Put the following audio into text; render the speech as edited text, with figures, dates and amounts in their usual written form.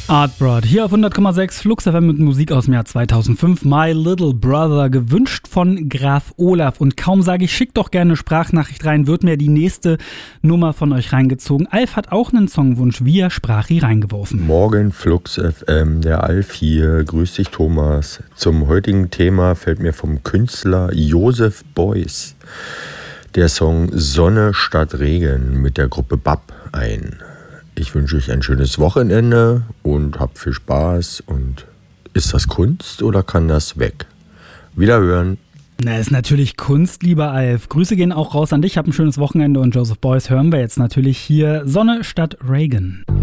Artbrod, hier auf 100,6 Flux FM mit Musik aus dem Jahr 2005. My Little Brother, gewünscht von Graf Olaf. Und kaum sage ich, schickt doch gerne eine Sprachnachricht rein, wird mir die nächste Nummer von euch reingezogen. Alf hat auch einen Songwunsch via Sprachi reingeworfen. Morgen Flux FM, der Alf hier. Grüß dich, Thomas. Zum heutigen Thema fällt mir vom Künstler Joseph Beuys der Song Sonne statt Regen mit der Gruppe BAP ein. Ich wünsche euch ein schönes Wochenende und habt viel Spaß. Und ist das Kunst oder kann das weg? Wiederhören. Na, ist natürlich Kunst, lieber Alf. Grüße gehen auch raus an dich. Hab ein schönes Wochenende und Joseph Beuys hören wir jetzt natürlich hier. Sonne statt Reagan.